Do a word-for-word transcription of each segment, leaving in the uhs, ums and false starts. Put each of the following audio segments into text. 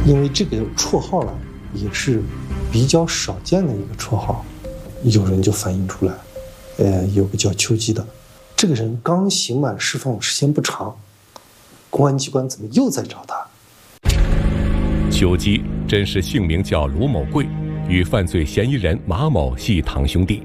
因为这个绰号呢也是比较少见的一个绰号，有人就反映出来，呃，有个叫邱基的，这个人刚刑满释放时间不长，公安机关怎么又在找他？ 邱基真实姓名叫卢某贵，与犯罪嫌疑人马某系堂兄弟。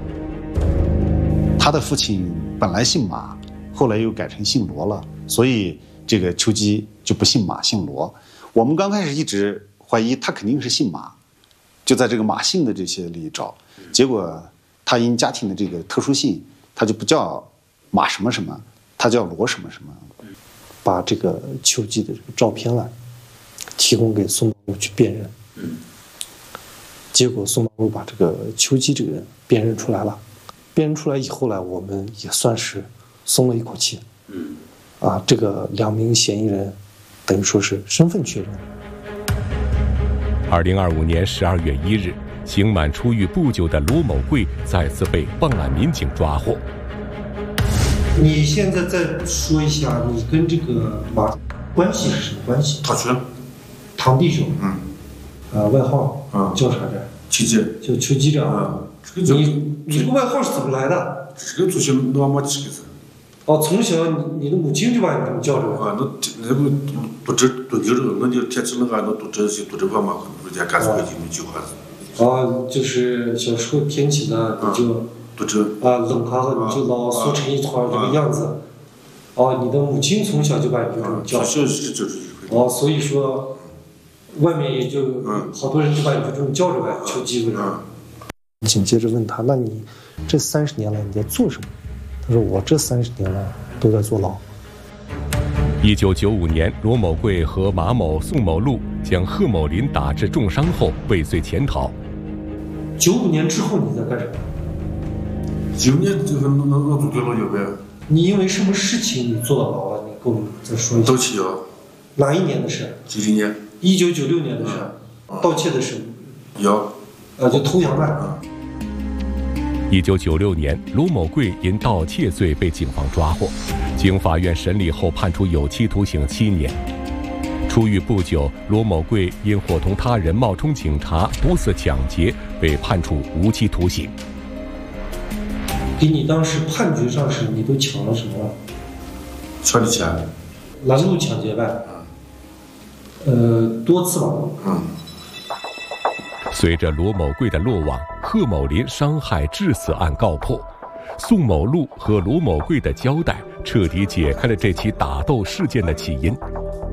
他的父亲本来姓马，后来又改成姓罗了，所以这个邱基就不姓马，姓罗。我们刚开始一直怀疑他肯定是姓马，就在这个马姓的这些里找，结果他因家庭的这个特殊性，他就不叫马什么什么，他叫罗什么什么。 把这个邱基的这个照片来提供给宋茂路去辨认，结果宋茂路把这个邱基这个人辨认出来了。辨认出来以后呢，我们也算是松了一口气。嗯，啊，这个两名嫌疑人等于说是身份确认。 二零二五年十二月一日，刑满出狱不久的卢某贵再次被办案民警抓获。 你现在再说一下，你跟这个马关系是什么关系？ 堂兄， 堂弟兄。 嗯， 呃，外号嗯叫啥着？ 邱基， 叫邱基着啊。 这个你你这个外号是怎么来的？ 这个就是老妈起的。 哦，从小你你的母亲就把你这么叫着。 啊，那那个都知都就这个，那就天气那个那都知些都知道嘛，人家干什么就没就话子。 啊，就是小时候天气呢，你就都知啊冷哈哈，你就老缩成一团这个样子。哦，你的母亲从小就把你就这么叫。 小是就是。 哦，所以说，外面也就好多人就把你就这么叫着呗，邱基个人。紧接着问他：“那你这三十年来你在做什么？”他说：“我这三十年来都在坐牢。” 一九九五年，罗某贵和马某、宋某路将贺某林打致重伤后畏罪潜逃。 九五年之后你在干什么？ 九五年这个那那那做掉了有呗。 你因为什么事情你坐到牢了？你给我们再说一下。 盗窃啊。 哪一年的事？ 九九年。 一九九六年的事。 嗯、 盗窃的事。 有。 啊，就偷羊卖。 一九九六年，卢某贵因盗窃罪被警方抓获，经法院审理后判处有期徒刑七年。出狱不久，罗某贵因伙同他人冒充警察毒死抢劫，被判处无期徒刑。 给你当时判决上是你都抢了什么了？ 抢的钱。 拦路抢劫呗。呃，多次吧。 嗯。 随着罗某贵的落网，贺某林伤害致死案告破，宋某路和罗某贵的交代彻底解开了这起打斗事件的起因。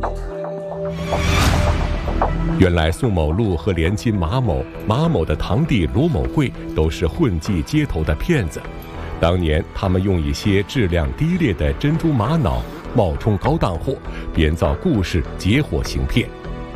原来宋某路和连亲马某、马某的堂弟罗某贵都是混迹街头的骗子。当年他们用一些质量低劣的珍珠玛瑙冒充高档货，编造故事结伙行骗。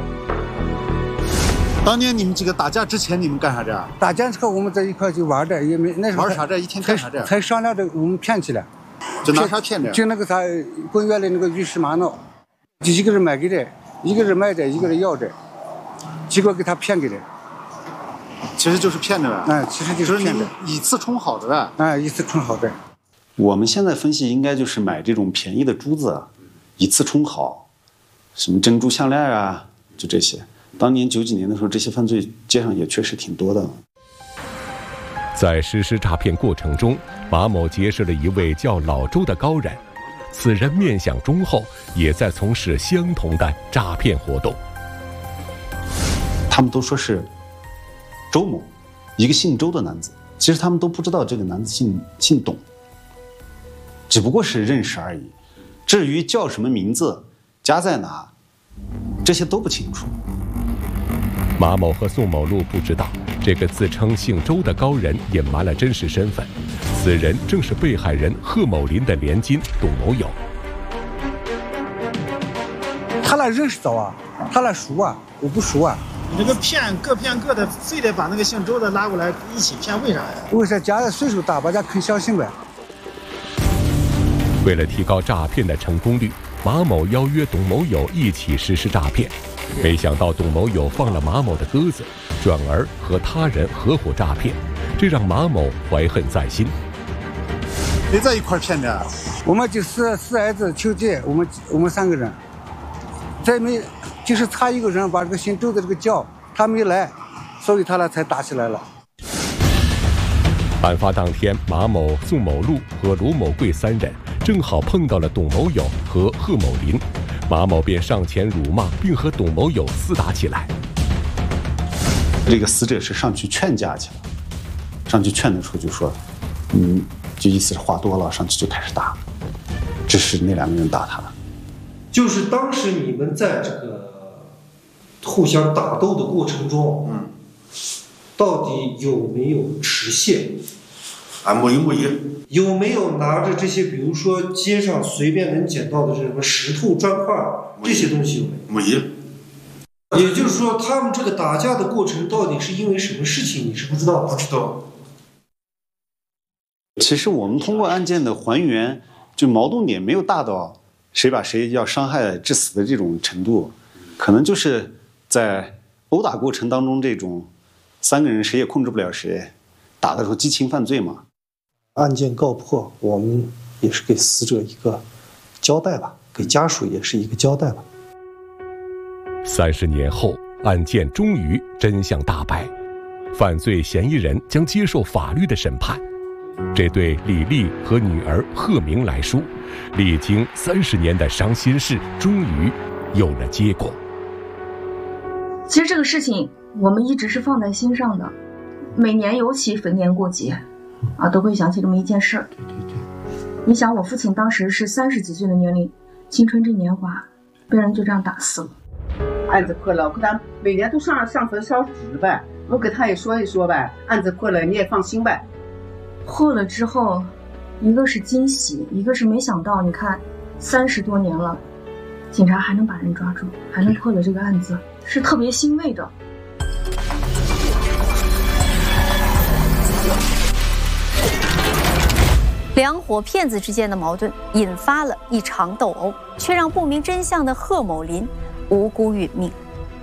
当年你们几个打架之前，你们干啥着？ 打架之后，我们在一块就玩着，也没那时候玩啥着？一天干啥着？ 还商量着我们骗起来， 就拿啥骗着？ 就那个啥，公园里那个玉石玛瑙，就一个人买给的，一个人卖的，一个人要的，结果给他骗给的。 其实就是骗着呗。 哎，其实就是骗着， 以次充好的呗。 哎，以次充好的。 我们现在分析，应该就是买这种便宜的珠子，以次充好，什么珍珠项链啊，就这些。当年九几年的时候，这些犯罪街上也确实挺多的。 在实施诈骗过程中，马某结识了一位叫老周的高人，此人面相忠厚，也在从事相同的诈骗活动。 他们都说是周某，一个姓周的男子，其实他们都不知道这个男子姓姓董，只不过是认识而已。至于叫什么名字，家在哪，这些都不清楚。 马某和宋某路不知道，这个自称姓周的高人隐瞒了真实身份，此人正是被害人贺某林的连襟董某友。 他俩认识早啊，他俩熟啊，我不熟啊。 你这个骗各骗各的，非得把那个姓周的拉过来一起骗，为啥呀？ 为啥家的岁数大，大家肯相信呗？ 为了提高诈骗的成功率，马某邀约董某友一起实施诈骗。没想到董某友放了马某的鸽子，转而和他人合伙诈骗，这让马某怀恨在心。 谁在一块骗着？ 我们就四四儿子邱基，我们我们三个人。 再没就是差一个人把这个姓周的这个叫他没来，所以他俩才打起来了。 案发当天，马某、宋某路和卢某贵三人正好碰到了董某友和贺某林，马某便上前辱骂，并和董某友厮打起来。 这个死者是上去劝架去了，上去劝的时候就说，嗯，就意思是话多了，上去就开始打，这是那两个人打他的。 就是当时你们在这个互相打斗的过程中，嗯，到底有没有持械？ 啊，没有没有。 有没有拿着这些，比如说街上随便能捡到的这什么石头、砖块这些东西有没有？ 没有。 也就是说，他们这个打架的过程到底是因为什么事情，你是不知道的。 不知道。 其实我们通过案件的还原，就矛盾点没有大到谁把谁要伤害致死的这种程度，可能就是在殴打过程当中，这种三个人谁也控制不了谁，打的时候激情犯罪嘛。 案件告破，我们也是给死者一个交代吧，给家属也是一个交代吧。 三十年后，案件终于真相大白，犯罪嫌疑人将接受法律的审判。这对李丽和女儿贺明来说，历经三十年的伤心事终于有了结果。 其实这个事情我们一直是放在心上的，每年尤其逢年过节啊，都会想起这么一件事儿。 对对对， 你想，我父亲当时是三十几岁的年龄，青春正年华，被人就这样打死了。 案子破了，我给他每年都上上坟烧纸呗，我给他也说一说呗，案子破了你也放心呗。 破了之后，一个是惊喜，一个是没想到，你看三十多年了，警察还能把人抓住，还能破了这个案子，是特别欣慰的。 两伙骗子之间的矛盾引发了一场斗殴，却让不明真相的贺某林无辜殒命。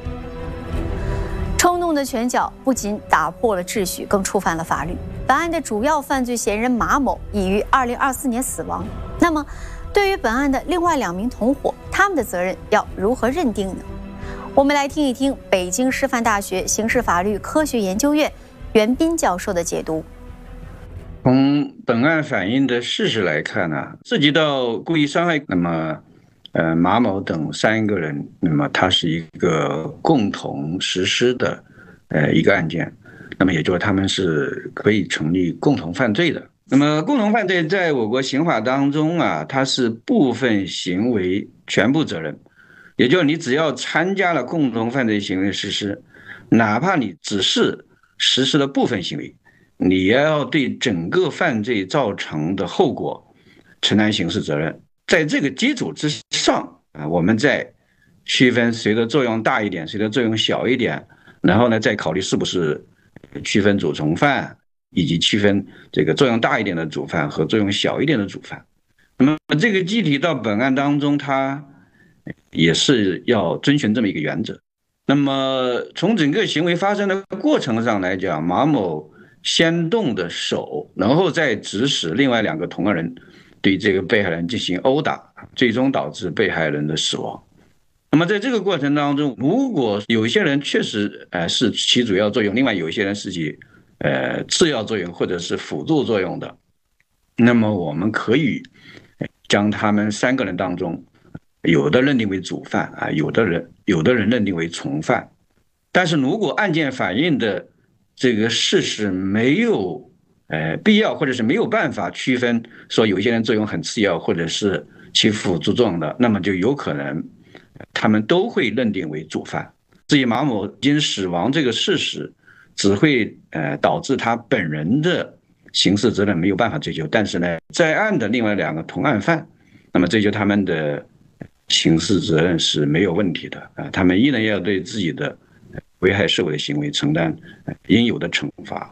冲动的拳脚不仅打破了秩序，更触犯了法律。本案的主要犯罪嫌疑人马某已于二零二四年死亡。那么，对于本案的另外两名同伙，他们的责任要如何认定呢？我们来听一听北京师范大学刑事法律科学研究院袁斌教授的解读。 从本案反映的事实来看呢，涉及到故意伤害，那么，呃，马某等三个人，那么它是一个共同实施的，呃，一个案件，那么也就是他们是可以成立共同犯罪的。那么，共同犯罪在我国刑法当中啊，它是部分行为全部责任，也就是你只要参加了共同犯罪行为实施，哪怕你只是实施了部分行为，你也要对整个犯罪造成的后果承担刑事责任。在这个基础之上啊，我们再区分谁的作用大一点，谁的作用小一点，然后呢，再考虑是不是区分主从犯，以及区分这个作用大一点的主犯和作用小一点的主犯。那么这个具体到本案当中，它也是要遵循这么一个原则。那么从整个行为发生的过程上来讲，马某先动的手，然后再指使另外两个同案人对这个被害人进行殴打，最终导致被害人的死亡。那么在这个过程当中，如果有一些人确实呃是起主要作用，另外有一些人是起呃次要作用或者是辅助作用的，那么我们可以将他们三个人当中，有的认定为主犯啊，有的人有的人认定为从犯。但是如果案件反映的这个事实没有呃必要，或者是没有办法区分说有一些人作用很次要或者是起辅助作用的，那么就有可能他们都会认定为主犯。至于马某因死亡这个事实只会呃导致他本人的刑事责任没有办法追究，但是呢，在案的另外两个同案犯，那么追究他们的刑事责任是没有问题的啊，他们依然要对自己的危害社会的行为承担应有的惩罚。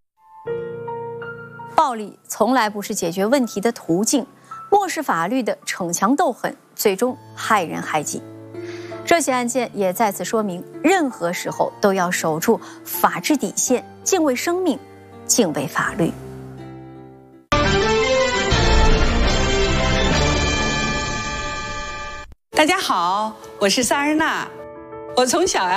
暴力从来不是解决问题的途径，漠视法律的逞强斗狠，最终害人害己。这起案件也再次说明，任何时候都要守住法治底线，敬畏生命，敬畏法律。 大家好，我是萨日娜。我从小呀